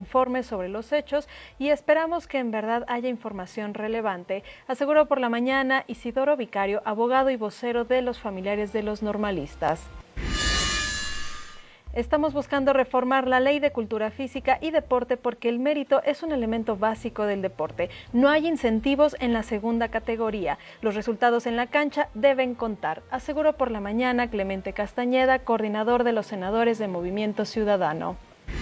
informe sobre los hechos y esperamos que en verdad haya información relevante, aseguró por la mañana Isidoro Vicario, abogado y vocero de los familiares de los normalistas. Estamos buscando reformar la Ley de Cultura Física y Deporte porque el mérito es un elemento básico del deporte. No hay incentivos en la segunda categoría. Los resultados en la cancha deben contar, aseguró por la mañana Clemente Castañeda, coordinador de los senadores de Movimiento Ciudadano.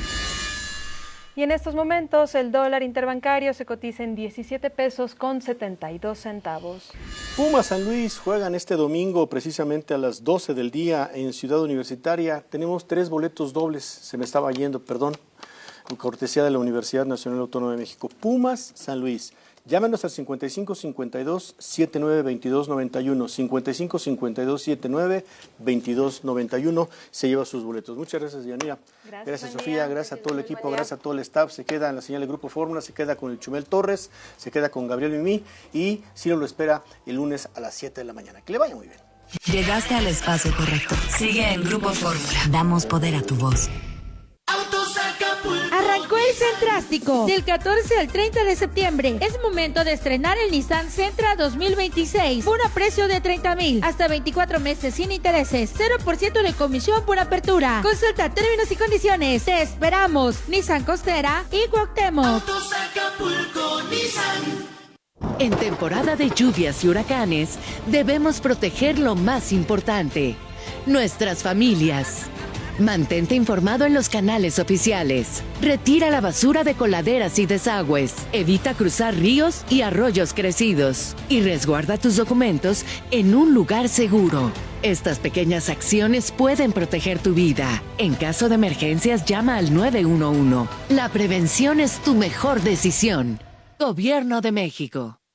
Y en estos momentos el dólar interbancario se cotiza en 17 pesos con 72 centavos. Pumas San Luis juegan este domingo precisamente a las 12 del día en Ciudad Universitaria. Tenemos 3 boletos dobles, se me estaba yendo, perdón, en cortesía de la Universidad Nacional Autónoma de México. Pumas San Luis. Llámenos al 5552-792291, 5552-792291, se lleva sus boletos. Muchas gracias, Yanira. Gracias Sofía, gracias a todo el equipo, gracias a todo el staff. Se queda en la señal de Grupo Fórmula, se queda con el Chumel Torres, se queda con Gabriel Mimí y Ciro lo espera el lunes a las 7 de la mañana. Que le vaya muy bien. Llegaste al espacio correcto. Sigue en Grupo Fórmula. Damos poder a tu voz. Arrancó el Centrástico del 14 al 30 de septiembre. Es momento de estrenar el Nissan Sentra 2026 por a precio de 30,000, hasta 24 meses sin intereses, 0% de comisión por apertura. Consulta términos y condiciones. Te esperamos. Nissan Costera y Cuauhtémoc. En temporada de lluvias y huracanes, debemos proteger lo más importante: nuestras familias. Mantente informado en los canales oficiales. Retira la basura de coladeras y desagües. Evita cruzar ríos y arroyos crecidos. Y resguarda tus documentos en un lugar seguro. Estas pequeñas acciones pueden proteger tu vida. En caso de emergencias, llama al 911. La prevención es tu mejor decisión. Gobierno de México.